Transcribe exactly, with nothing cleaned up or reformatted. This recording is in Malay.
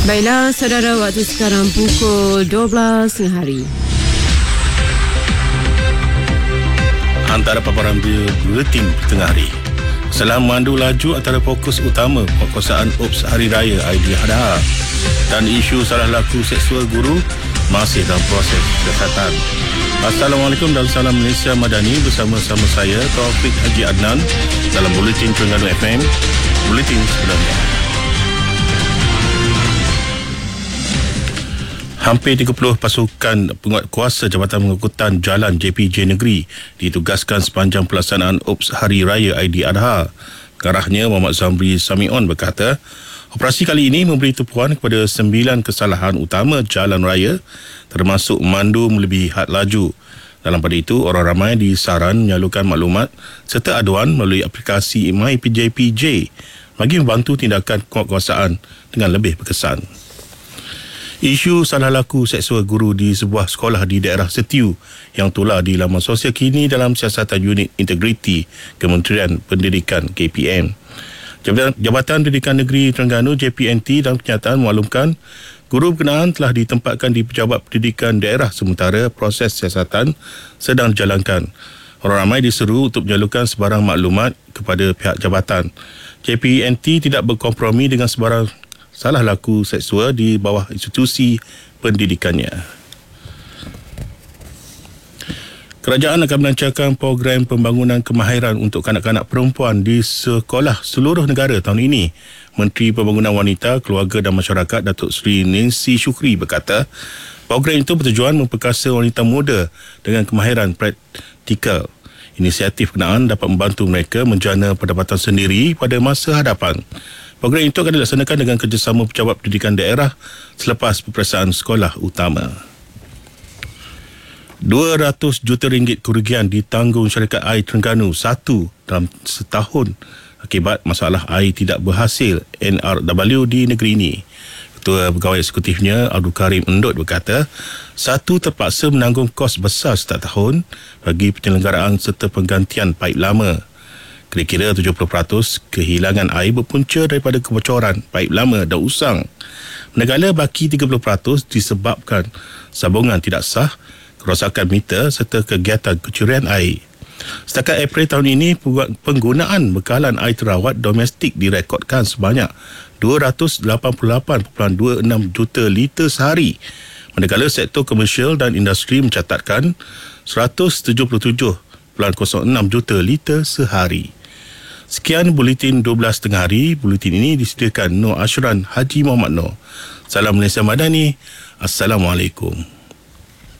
Baiklah saudara, waktu sekarang pukul dua belas tengah hari. Antara paparan buletin tengah hari. Salam memandu laju antara fokus utama perkosaan U P S Hari Raya Aidiladha dan isu salah laku seksual guru masih dalam proses siasatan. Assalamualaikum dan salam Malaysia Madani, bersama-sama saya Taufik Haji Adnan dalam Buletin Terengganu F M, Buletin sebenarnya. Hampir tiga puluh pasukan penguatkuasa Jabatan Pengangkutan Jalan J P J Negeri ditugaskan sepanjang pelaksanaan U P S Hari Raya Aidiladha. Pengarahnya Muhammad Zamri Samion berkata, operasi kali ini memberi tumpuan kepada sembilan kesalahan utama jalan raya, termasuk memandu melebihi had laju. Dalam pada itu, orang ramai disaran menyalurkan maklumat serta aduan melalui aplikasi My P J P J bagi membantu tindakan penguatkuasaan dengan lebih berkesan. Isu salah laku seksual guru di sebuah sekolah di daerah Setiu yang tular di laman sosial kini dalam siasatan Unit Integriti Kementerian Pendidikan K P M. Jabatan, Jabatan Pendidikan Negeri Terengganu J P N T dalam kenyataan maklumkan guru berkenaan telah ditempatkan di Pejabat Pendidikan Daerah sementara proses siasatan sedang dijalankan. Orang ramai diseru untuk menyalurkan sebarang maklumat kepada pihak jabatan. J P N T tidak berkompromi dengan sebarang salah laku seksual di bawah institusi pendidikannya. Kerajaan akan melancarkan program pembangunan kemahiran untuk kanak-kanak perempuan di sekolah seluruh negara tahun ini. Menteri Pembangunan Wanita, Keluarga dan Masyarakat Datuk Seri Nancy Shukri berkata, program itu bertujuan memperkasa wanita muda dengan kemahiran praktikal. Inisiatif berkenaan dapat membantu mereka menjana pendapatan sendiri pada masa hadapan. Program itu akan dilaksanakan dengan kerjasama Pejabat Pendidikan Daerah selepas peperiksaan sekolah utama. dua ratus juta ringgit kerugian ditanggung syarikat air Terengganu satu dalam setahun akibat masalah air tidak berhasil N R W di negeri ini. Ketua Pegawai Eksekutifnya Abdul Karim Endut berkata, satu terpaksa menanggung kos besar setiap tahun bagi penyelenggaraan serta penggantian paip lama. Kira-kira tujuh puluh peratus kehilangan air berpunca daripada kebocoran paip lama dan usang. Manakala baki tiga puluh peratus disebabkan sambungan tidak sah, kerosakan meter serta kegiatan kecurian air. Setakat April tahun ini, penggunaan bekalan air terawat domestik direkodkan sebanyak dua ratus lapan puluh lapan perpuluhan dua enam juta liter sehari. Manakala sektor komersial dan industri mencatatkan seratus tujuh puluh tujuh perpuluhan kosong enam juta liter sehari. Sekian Buletin dua belas tengah hari. Buletin ini disediakan Nur Ashran Haji Muhammad Nur. Salam Malaysia Madani. Assalamualaikum.